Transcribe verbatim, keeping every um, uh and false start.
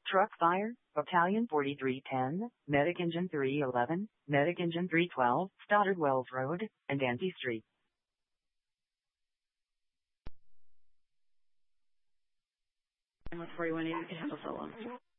Truck fire, Battalion forty-three ten, Medic Engine three eleven, Medic Engine three twelve, Stoddard Wells Road, and Dancy Street. forty-one eighty, you can handle solo.